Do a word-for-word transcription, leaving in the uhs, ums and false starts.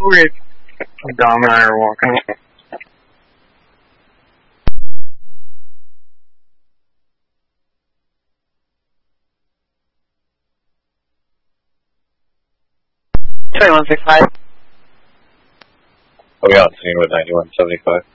Wait, Dom and I are walking. twenty-one sixty-five. Are we on scene with ninety-one seventy-five?